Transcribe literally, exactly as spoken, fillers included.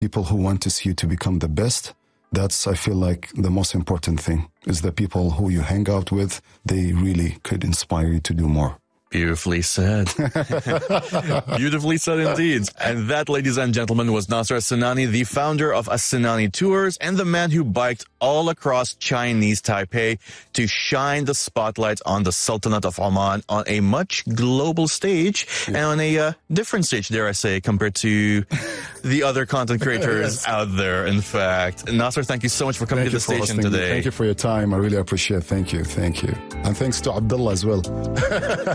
people who want to see you to become the best. That's, I feel like, the most important thing is the people who you hang out with. They really could inspire you to do more. Beautifully said. Beautifully said indeed. And that, ladies and gentlemen, was Nasser As-Sinani, the founder of As-Sinani Tours and the man who biked all across Chinese Taipei to shine the spotlight on the Sultanate of Oman on a much global stage and on a uh, different stage, dare I say, compared to the other content creators yes. out there, in fact. Nasser, thank you so much for coming thank to the station today. Thank you for your time. I really appreciate it. Thank you. Thank you. And thanks to Abdullah as well.